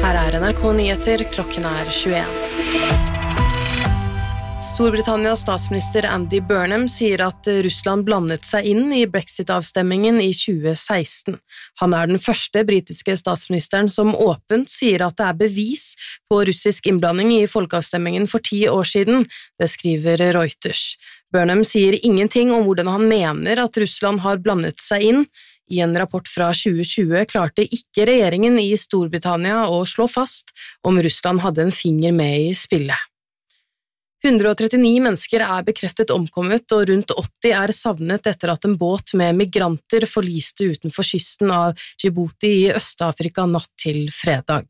Her NRK Nyheter, klokken 21. Storbritannias statsminister Andy Burnham sier at Russland blandet seg inn i Brexit-avstemmingen i 2016. Han den første britiske statsministeren som åpent sier at det bevis på russisk innblanding i folkeavstemmingen for 10 år siden, det skriver Reuters. Burnham sier ingenting om hvordan han mener at Russland har blandet seg inn. I en rapport fra 2020 klarte ikke regjeringen i Storbritannia å slå fast om Russland hadde en finger med i spillet. 139 mennesker bekreftet omkommet, og rundt 80 savnet etter at en båt med migranter forliste utenfor kysten av Djibouti i Øst-Afrika natt til fredag.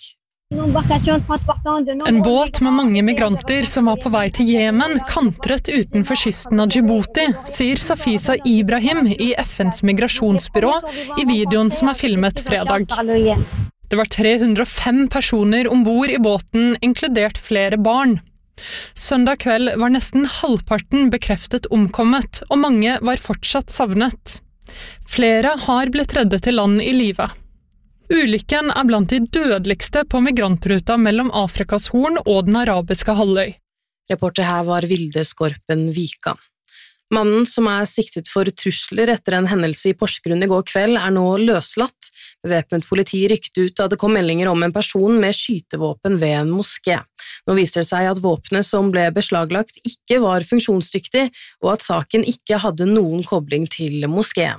En båt med mange migranter som var på vei til Jemen kantret utenfor kysten av Djibouti, sier Safisa Ibrahim i FNs migrasjonsbyrå i videoen som filmet fredag. Det var 305 personer ombord i båten, inkludert flere barn. Søndag kveld var nesten halvparten bekreftet omkommet, og mange var fortsatt savnet. Flere har blitt reddet til land i live. Ulykken blant de dødeligste på migrantruta mellom Afrikas Horn og den arabiske halvøy. Reporter her var Vilde Skorpen Vikan. Mannen som siktet for trusler etter en hendelse i Porsgrunn i går kveld nå løslatt. Bevæpnet politi rykket ut da det kom meldinger om en person med skytevåpen ved en moské. Nå viser det seg at våpenet som ble beslaglagt ikke var funksjonsdyktig, og at saken ikke hadde noen kobling til moskeen.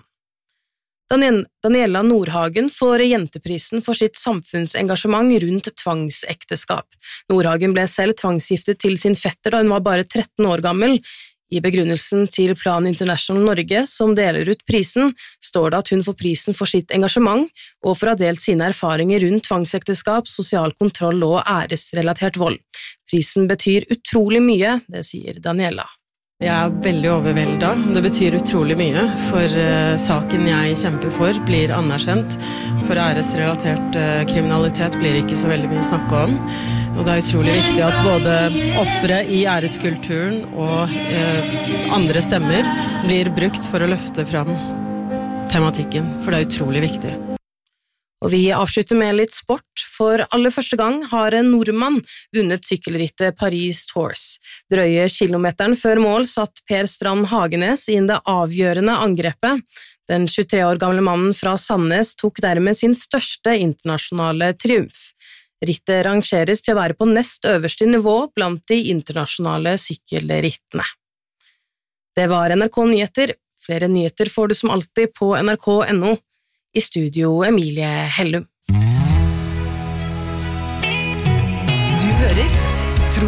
Daniela Nordhagen får Jenteprisen for sitt samfunnsengasjement rundt tvangsekteskap. Nordhagen ble selv tvangsgiftet til sin fetter da hun var bare 13 år gammel. I begrunnelsen til Plan International Norge, som deler ut prisen, står det at hun får prisen for sitt engasjement og for å ha delt sine erfaringer rundt tvangsekteskap, sosial kontroll og æresrelatert vold. Prisen betyr utrolig mye, det sier Daniela. Jeg veldig overveldet. Det betyr utrolig mye, for saken jeg kjemper for blir anerkjent. For æresrelatert kriminalitet blir ikke så veldig mye snakket om. Og det utrolig viktig at både ofre i æreskulturen og andre stemmer blir brukt for å løfte fram tematikken, for det utrolig viktig. Og vi avslutter med litt sport. For aller første gang har en nordmann vunnet sykkelrittet Paris Tours. Drøye kilometeren før mål satt Per Strand Hagenes inn det avgjørende angrepet. Den 23 år gamle mannen fra Sandnes tok dermed sin største internasjonale triumf. Rittet rangeres til å være på nest øverste nivå blant de internasjonale sykkelrittene. Det var NRK Nyheter. Flere nyheter får du som alltid på nrk.no. I studio Emilie Hellum. Du hører